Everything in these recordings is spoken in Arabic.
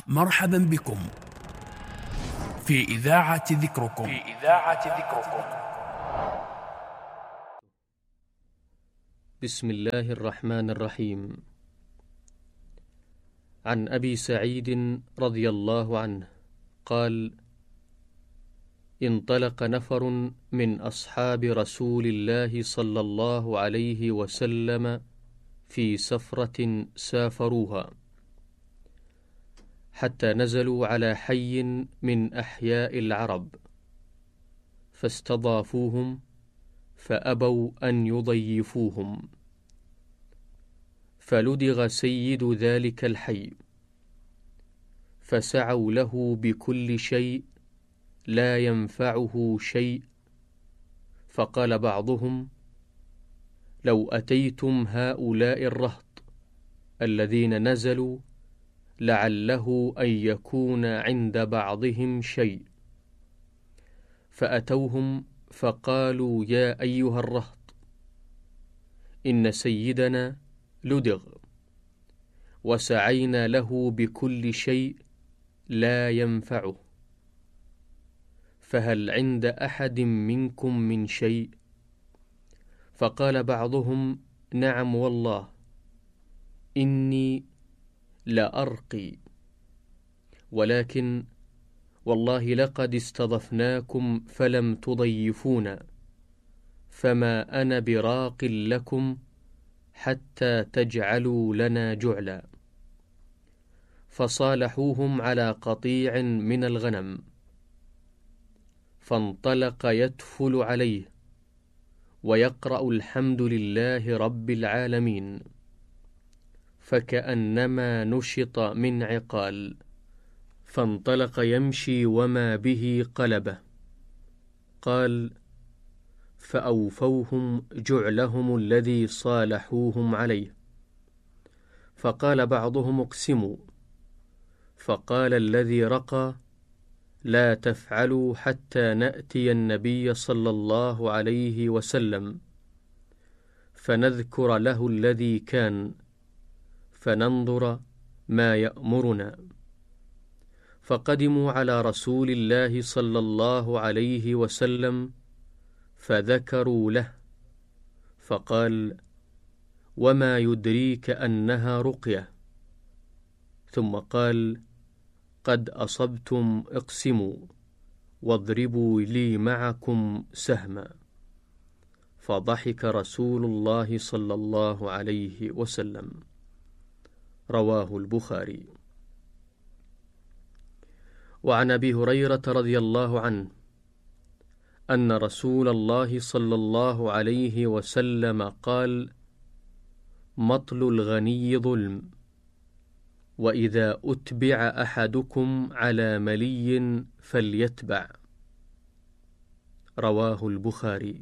مرحبا بكم في إذاعة ذكركم. بسم الله الرحمن الرحيم. عن أبي سعيد رضي الله عنه قال: انطلق نفر من أصحاب رسول الله صلى الله عليه وسلم في سفرة سافروها، حتى نزلوا على حي من أحياء العرب، فاستضافوهم فأبوا أن يضيفوهم، فلدغ سيد ذلك الحي، فسعوا له بكل شيء لا ينفعه شيء، فقال بعضهم: لو أتيتم هؤلاء الرهط الذين نزلوا لعله أن يكون عند بعضهم شيء. فأتوهم فقالوا: يا أيها الرهط، إن سيدنا لدغ، وسعينا له بكل شيء لا ينفعه، فهل عند أحد منكم من شيء؟ فقال بعضهم: نعم والله، إني لأرقي، ولكن والله لقد استضفناكم فلم تضيفونا، فما أنا براق لكم حتى تجعلوا لنا جعلا. فصالحوهم على قطيع من الغنم، فانطلق يتفل عليه ويقرأ الحمد لله رب العالمين، فكأنما نشط من عقال، فانطلق يمشي وما به قلبه. قال: فأوفوهم جعلهم الذي صالحوهم عليه. فقال بعضهم: اقسموا. فقال الذي رقى: لا تفعلوا حتى نأتي النبي صلى الله عليه وسلم، فنذكر له الذي كان، فننظر ما يأمرنا. فقدموا على رسول الله صلى الله عليه وسلم، فذكروا له، فقال: وما يدريك أنها رقية؟ ثم قال: قد أصبتم، اقسموا واضربوا لي معكم سهما. فضحك رسول الله صلى الله عليه وسلم. رواه البخاري. وعن أبي هريرة رضي الله عنه أن رسول الله صلى الله عليه وسلم قال: مطل الغني ظلم، وإذا أتبع أحدكم على ملي فليتبع. رواه البخاري.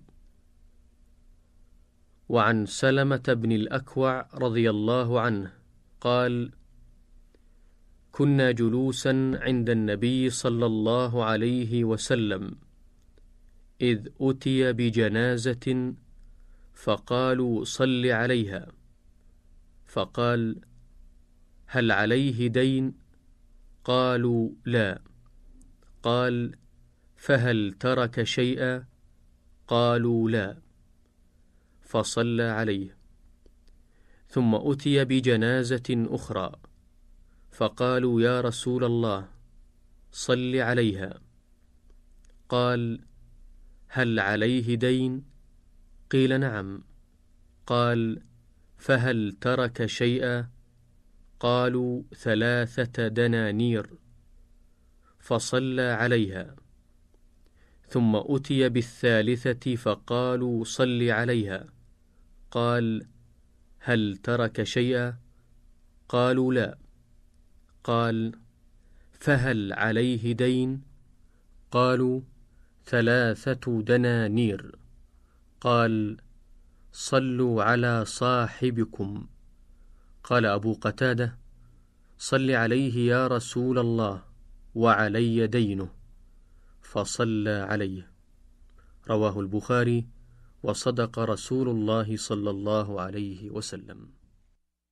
وعن سلمة بن الأكوع رضي الله عنه قال: كنا جلوسا عند النبي صلى الله عليه وسلم، إذ أتي بجنازة، فقالوا: صل عليها. فقال: هل عليه دين؟ قالوا: لا. قال: فهل ترك شيئا؟ قالوا: لا. فصلى عليه. ثم أتي بجنازة أخرى، فقالوا: يا رسول الله، صل عليها. قال: هل عليه دين؟ قيل: نعم. قال: فهل ترك شيئا؟ قالوا: 3 دنانير. فصلى عليها. ثم أتي بالثالثة، فقالوا: صل عليها. قال: هل ترك شيئا؟ قالوا: لا. قال: فهل عليه دين؟ قالوا: 3 دنانير. قال: صلوا على صاحبكم. قال أبو قتادة: صل عليه يا رسول الله، وعلي دينه. فصلى عليه. رواه البخاري. وصدق رسول الله صلى الله عليه وسلم.